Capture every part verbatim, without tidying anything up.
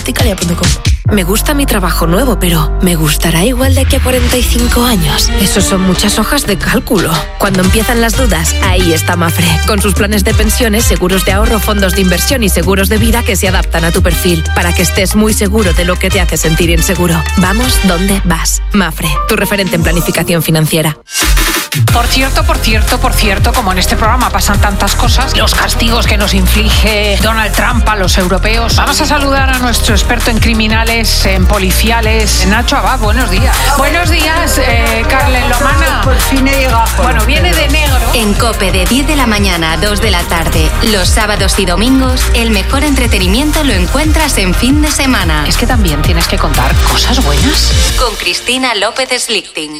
Ticalia punto com. Me gusta mi trabajo nuevo, pero ¿me gustará igual de aquí a cuarenta y cinco años? Eso son muchas hojas de cálculo. Cuando empiezan las dudas, ahí está Mapfre. Con sus planes de pensiones, seguros de ahorro, fondos de inversión y seguros de vida que se adaptan a tu perfil, para que estés muy seguro de lo que te hace sentir inseguro. Vamos donde vas. Mapfre, tu referente en planificación financiera. Por cierto, por cierto, por cierto, como en este programa pasan tantas cosas, los castigos que nos inflige Donald Trump a los europeos. Vamos a saludar a nuestro experto en criminales, en policiales, Nacho Abad. Buenos días. Buenos días, eh, Carlen Lomana. Por fin he llegado. Bueno, viene de negro. En COPE de diez de la mañana a dos de la tarde, los sábados y domingos, el mejor entretenimiento lo encuentras en fin de semana. Es que también tienes que contar cosas buenas. Con Cristina López Slichting.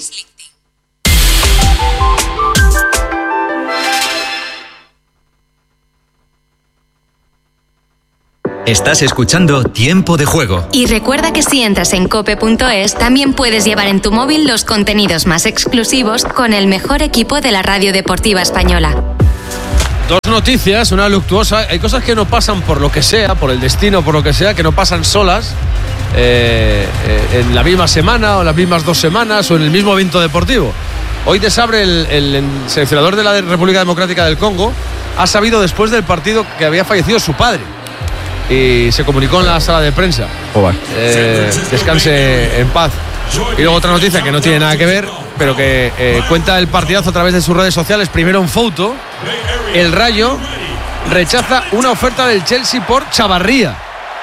Estás escuchando Tiempo de Juego. Y recuerda que si entras en cope punto es, también puedes llevar en tu móvil los contenidos más exclusivos con el mejor equipo de la radio deportiva española. Dos noticias, una luctuosa. Hay cosas que no pasan por lo que sea, por el destino, por lo que sea, que no pasan solas eh, eh, en la misma semana o en las mismas dos semanas o en el mismo evento deportivo. Hoy Desabre, el, el seleccionador de la República Democrática del Congo, ha sabido después del partido que había fallecido su padre. Y se comunicó en la sala de prensa. Oh, eh, descanse en paz. Y luego otra noticia que no tiene nada que ver, pero que eh, cuenta el partidazo a través de sus redes sociales. Primero en foto, el Rayo rechaza una oferta del Chelsea por Chavarría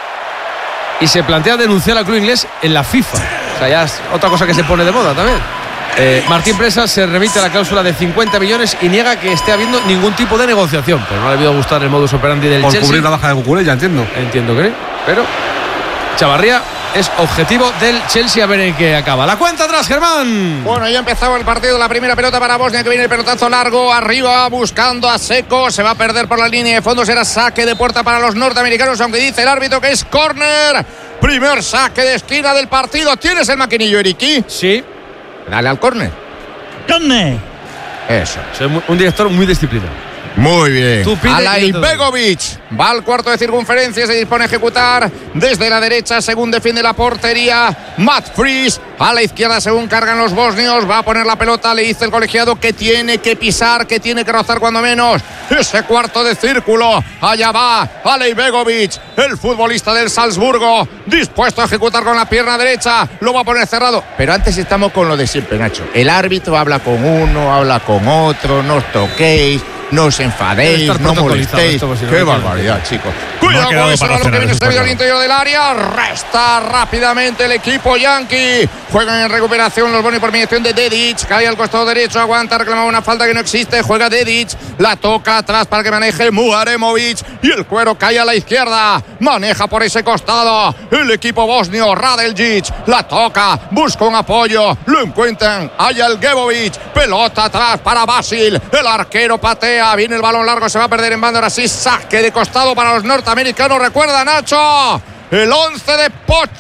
y se plantea denunciar al club inglés en la FIFA. O sea, ya es otra cosa que se pone de moda también. Eh, Martín Presas se remite a la cláusula de cincuenta millones y niega que esté habiendo ningún tipo de negociación. Pero no le ha debido gustar el modus operandi del por Chelsea. Por cubrir la baja de Cucurella, entiendo. Entiendo que sí, pero Chavarría es objetivo del Chelsea, a ver en qué acaba. La cuenta atrás, Germán. Bueno, ya ha empezado el partido. La primera pelota para Bosnia, que viene el pelotazo largo arriba, buscando a Seco. Se va a perder por la línea de fondo. Será saque de puerta para los norteamericanos, aunque dice el árbitro que es córner. Primer saque de esquina del partido. ¿Tienes el maquinillo, Eriki? Sí. Dale al córner. ¿Dónde? Eso. Soy un director muy disciplinado. Muy bien. Alay Begovic va al cuarto de circunferencia, se dispone a ejecutar desde la derecha según defiende la portería Matt Fries. A la izquierda según cargan los bosnios, va a poner la pelota, le dice el colegiado que tiene que pisar, que tiene que rozar cuando menos ese cuarto de círculo. Allá va Alay Begovic, el futbolista del Salzburgo, dispuesto a ejecutar con la pierna derecha, lo va a poner cerrado. Pero antes estamos con lo de siempre, Nacho. El árbitro habla con uno, habla con otro, no os toquéis, no os enfadéis, no molestéis. Qué barbaridad, chicos. Cuidado con eso, lo que viene servido al interior del área. Resta rápidamente el equipo yankee. Juegan en recuperación los Boni por mediación de Dedic. Cae al costado derecho, aguanta, reclama una falta que no existe. Juega Dedic, la toca atrás para que maneje Muharemovic. Y el cuero cae a la izquierda. Maneja por ese costado el equipo bosnio. Radeljic la toca, busca un apoyo. Lo encuentran. Ajalgebovic. Pelota atrás para Basil. El arquero patea. Viene el balón largo, se va a perder en banda. Ahora sí, saque de costado para los norteamericanos. Recuerda, Nacho, el once de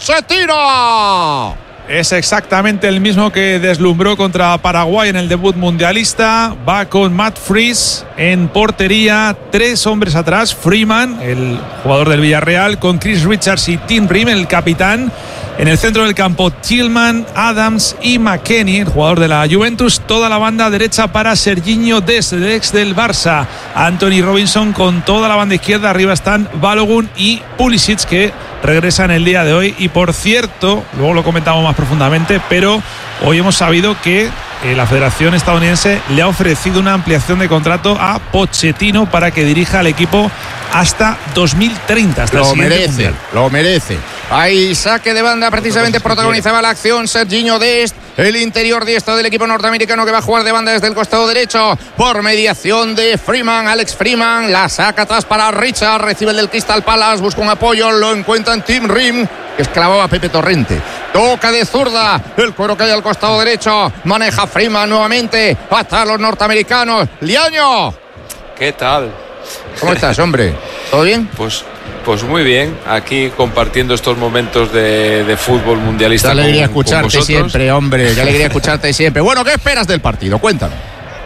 Pochettino. Es exactamente el mismo que deslumbró contra Paraguay en el debut mundialista. Va con Matt Fries en portería. Tres hombres atrás. Freeman, el jugador del Villarreal, con Chris Richards y Tim Ream, el capitán. En el centro del campo, Tillman, Adams y McKennie, el jugador de la Juventus. Toda la banda derecha para Serginho Dest, el ex del Barça. Anthony Robinson con toda la banda izquierda. Arriba están Balogun y Pulisic, que regresan el día de hoy. Y por cierto, luego lo comentamos más profundamente, pero hoy hemos sabido que eh, la Federación Estadounidense le ha ofrecido una ampliación de contrato a Pochettino para que dirija al equipo hasta dos mil treinta. Hasta lo el merece, mundial. lo merece. Ahí saque de banda, precisamente protagonizaba la acción Serginho Dest, el interior diestro del equipo norteamericano, que va a jugar de banda desde el costado derecho por mediación de Freeman. Alex Freeman la saca atrás para Richard, recibe el del Crystal Palace, busca un apoyo, lo encuentra en Tim Ream, que esclavaba a Pepe Torrente. Toca de zurda, el cuero cae al costado derecho, maneja Freeman nuevamente, atrás los norteamericanos. Liaño, ¿qué tal? ¿Cómo estás, hombre? ¿Todo bien? Pues, pues muy bien, aquí compartiendo estos momentos de, de fútbol mundialista. Qué alegría escucharte siempre, hombre, qué alegría escucharte siempre. Bueno, ¿qué esperas del partido? Cuéntame.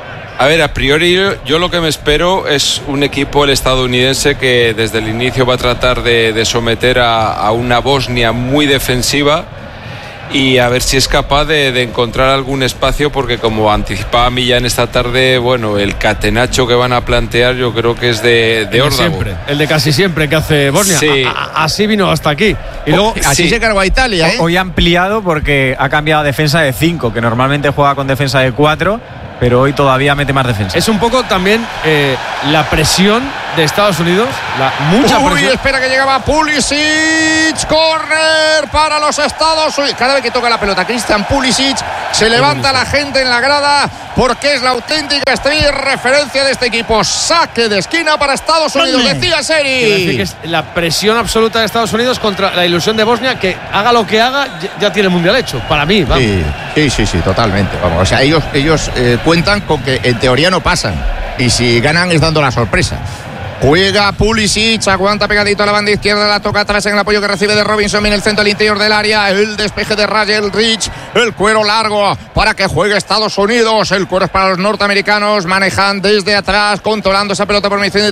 A ver, a priori yo lo que me espero es un equipo, el estadounidense, que desde el inicio va a tratar de, de someter a, a una Bosnia muy defensiva y a ver si es capaz de, de encontrar algún espacio, porque como anticipaba Millán esta tarde, bueno, el catenacho que van a plantear yo creo que es de, de órdago. Siempre, el de casi siempre que hace Bosnia. Sí. A, a, así vino hasta aquí. Y luego, así sí. se cargó a Italia, ¿eh? Hoy ha ampliado porque ha cambiado a defensa de cinco, que normalmente juega con defensa de cuatro, pero hoy todavía mete más defensa. Es un poco también eh, la presión de Estados Unidos, la mucha Uy, presión. espera que llegaba Pulisic, córner para los Estados Unidos. Cada vez que toca la pelota Christian Pulisic, se levanta la gente en la grada porque es la auténtica estrella y referencia de este equipo. Saque de esquina para Estados Unidos, decía Seri. Quiero decir que es la presión absoluta de Estados Unidos contra la ilusión de Bosnia, que haga lo que haga, ya, ya tiene el mundial hecho. Para mí, vamos. Sí, sí, sí, sí, totalmente. Vamos, o sea, ellos, ellos eh, cuentan con que en teoría no pasan. Y si ganan es dando la sorpresa. Juega Pulisic, aguanta pegadito a la banda izquierda, la toca atrás en el apoyo que recibe de Robinson en el centro del interior del área, el despeje de Ryan Rich, el cuero largo para que juegue Estados Unidos, el cuero es para los norteamericanos, manejan desde atrás, controlando esa pelota por mediación